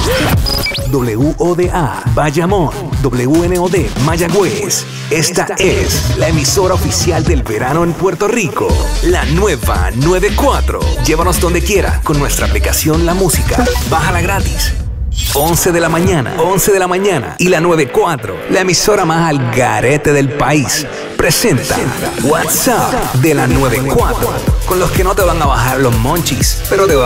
WODA, Bayamón, WNOD, Mayagüez. Esta es la emisora oficial del verano en Puerto Rico. La nueva 94. Llévanos donde quiera con nuestra aplicación La Música. Bájala gratis. 11 de la mañana, 11 de la mañana. Y la 94, la emisora más al garete del país, presenta WhatsApp de la 94. Con los que no te van a bajar los monchis, pero te van